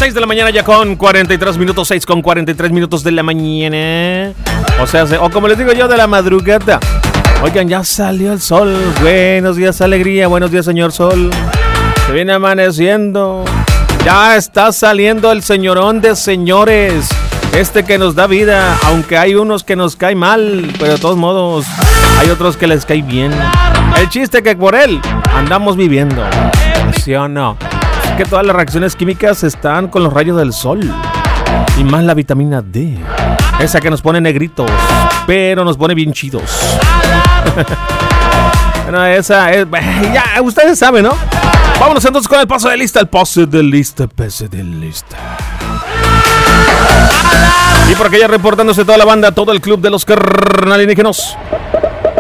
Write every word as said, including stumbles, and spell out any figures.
seis de la mañana ya con cuarenta y tres minutos, seis con cuarenta y tres minutos de la mañana. O sea, o como les digo yo, de la madrugada. Oigan, ya salió el sol. Buenos días, alegría. Buenos días, señor sol. Se viene amaneciendo. Ya está saliendo el señorón de señores. Este que nos da vida. Aunque hay unos que nos cae mal, pero de todos modos hay otros que les cae bien. El chiste que por él andamos viviendo. ¿Sí o no? Es que todas las reacciones químicas están con los rayos del sol. Y más la vitamina D. Esa que nos pone negritos, pero nos pone bien chidos. Bueno, esa es... Ya, ustedes saben, ¿no? Vámonos entonces con el paso de lista. El pase de lista, pase de lista. Y por aquella reportándose toda la banda, todo el club de los carnalígenos.